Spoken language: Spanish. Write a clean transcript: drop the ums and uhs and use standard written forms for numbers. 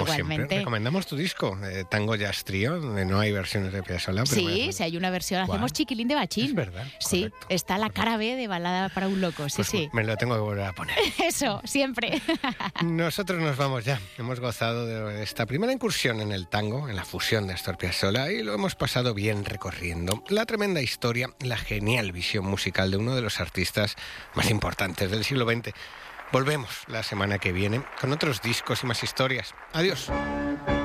Igualmente. siempre, recomendamos tu disco, Tango Jazz Trio, donde no hay versiones de Piazzolla. Sí, si hay una versión, hacemos Chiquilín de Bachín. Es verdad. Sí, Correcto. está la cara B de Balada para un loco, sí, Pues sí. me lo tengo que volver a poner. Eso, siempre. Nosotros nos vamos ya. Hemos gozado de esta primera incursión en el tango, en la fusión de Astor Piazzolla, y lo hemos pasado bien recorriendo la tremenda historia, la genial visión musical de uno de los artistas más importantes del siglo XX. Volvemos la semana que viene con otros discos y más historias. Adiós.